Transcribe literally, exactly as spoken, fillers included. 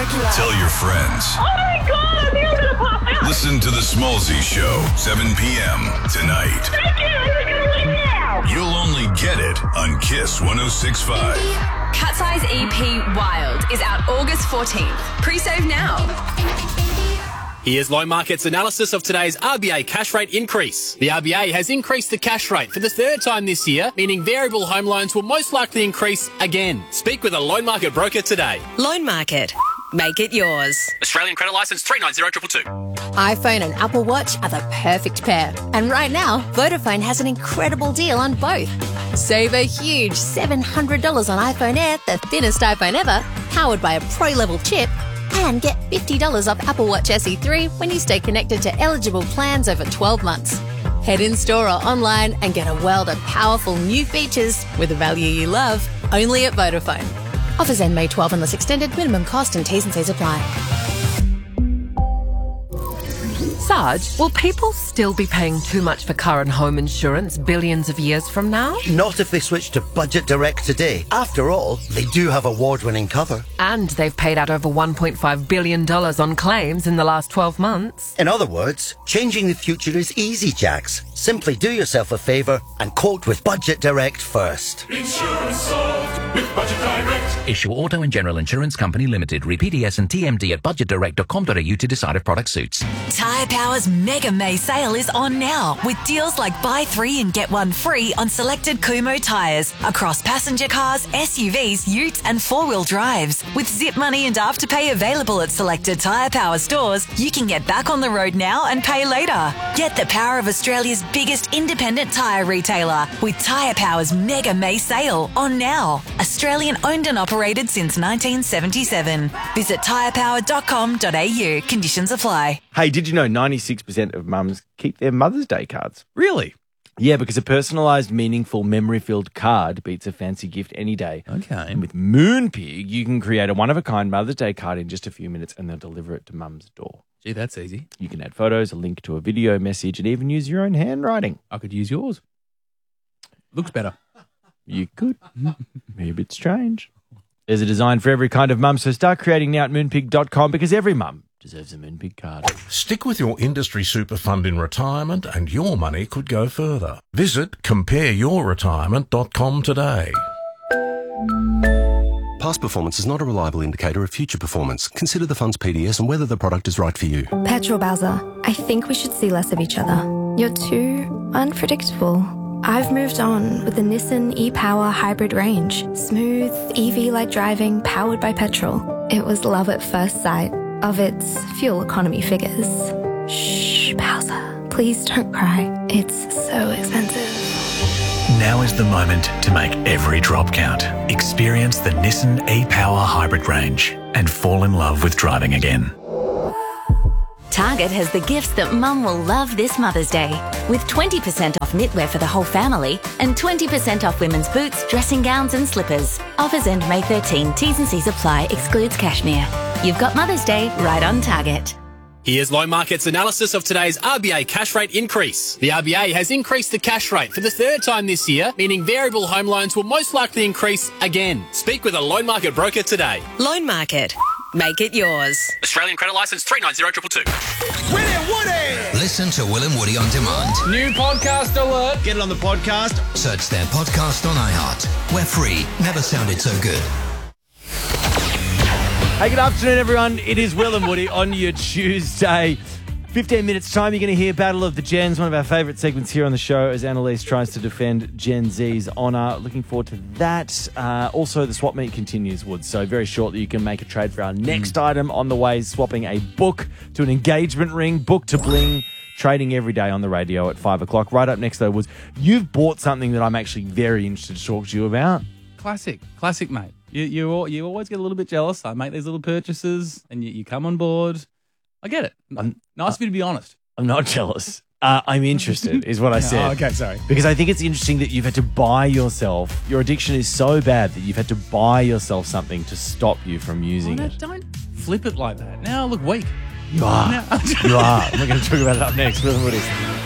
regular. Tell your friends. Oh my God, I think I'm going to pop out. Listen to the Smallzy Show, seven p.m. tonight. Thank you, I'm going to leave now. You'll only get it on Kiss one oh six point five. Cut Size E P Wild is out August fourteenth. Pre-save now. Here's Loan Market's analysis of today's R B A cash rate increase. The R B A has increased the cash rate for the third time this year, meaning variable home loans will most likely increase again. Speak with a Loan Market broker today. Loan Market. Make it yours. Australian credit licence three nine zero two two two. iPhone and Apple Watch are the perfect pair. And right now, Vodafone has an incredible deal on both. Save a huge seven hundred dollars on iPhone Air, the thinnest iPhone ever, powered by a pro-level chip, and get fifty dollars off Apple Watch S E three when you stay connected to eligible plans over twelve months. Head in-store or online and get a world of powerful new features with a value you love, only at Vodafone. Offers end May twelfth unless extended. Minimum cost and T's and C's apply. Sarge, will people still be paying too much for car and home insurance billions of years from now? Not if they switch to Budget Direct today. After all, they do have award-winning cover. And they've paid out over one point five billion dollars on claims in the last twelve months. In other words, changing the future is easy, Jax. Simply do yourself a favour and quote with Budget Direct first. Insurance solved with Budget Direct. Issue Auto and General Insurance Company Limited. Read P D S and T M D at budget direct dot com dot a u to decide if product suits. Tyre Power's Mega May sale is on now with deals like buy three and get one free on selected Kumho tyres across passenger cars, S U Vs, utes and four-wheel drives. With zip money and afterpay available at selected Tyre Power stores, you can get back on the road now and pay later. Get the power of Australia's biggest independent tyre retailer with Tyre Power's Mega May sale on now. Australian owned and operated since nineteen seventy-seven. Visit tyre power dot com dot a u. Conditions apply. Hey, did you know ninety-six percent of mums keep their Mother's Day cards? Really? Yeah, because a personalised, meaningful, memory-filled card beats a fancy gift any day. Okay. And with Moonpig, you can create a one-of-a-kind Mother's Day card in just a few minutes and they'll deliver it to mum's door. Gee, that's easy. You can add photos, a link to a video message, and even use your own handwriting. I could use yours. Looks better. You could. Maybe a bit strange. There's a design for every kind of mum, so start creating now at moonpig dot com because every mum deserves a Moonpig card. Stick with your industry super fund in retirement and your money could go further. Visit compare your retirement dot com today. Past performance is not a reliable indicator of future performance. Consider the fund's P D S and whether the product is right for you. Petrol Bowser, I think we should see less of each other. You're too unpredictable. I've moved on with the Nissan e-Power hybrid range. Smooth, E V-like driving, powered by petrol. It was love at first sight of its fuel economy figures. Shh, Bowser, please don't cry. It's so expensive. Now is the moment to make every drop count. Experience the Nissan e-Power hybrid range and fall in love with driving again. Target has the gifts that Mum will love this Mother's Day, with twenty percent off knitwear for the whole family and twenty percent off women's boots, dressing gowns and slippers. Offers end May thirteenth. T's and C's apply. Excludes cashmere. You've got Mother's Day right on Target. Here's Loan Market's analysis of today's R B A cash rate increase. The R B A has increased the cash rate for the third time this year, meaning variable home loans will most likely increase again. Speak with a Loan Market broker today. Loan Market. Make it yours. Australian credit licence three nine zero two two two. Will and Woody! Listen to Will and Woody on demand. New podcast alert. Get it on the podcast. Search their podcast on iHeart. We're free. Never sounded so good. Hey, good afternoon, everyone. It is Will and Woody on your Tuesday. fifteen minutes time, you're going to hear Battle of the Gens, one of our favourite segments here on the show as Annalise tries to defend Gen Z's honour. Looking forward to that. Uh, also, the swap meet continues, Woods. So very shortly you can make a trade for our next mm. item on the way, swapping a book to an engagement ring, book to bling, trading every day on the radio at five o'clock. Right up next, though, Woods, you've bought something that I'm actually very interested to talk to you about. Classic. Classic, mate. You you, all, you always get a little bit jealous. I make these little purchases and you, you come on board. I get it. I'm, nice uh, of you to be honest. I'm not jealous. Uh, I'm interested, is what I said. Oh, okay, sorry. Because I think it's interesting that you've had to buy yourself. Your addiction is so bad that you've had to buy yourself something to stop you from using oh, no, it. Don't flip it like that. Now I look weak. You are. Now- you are. We're going to talk about it up next. Will and Woody.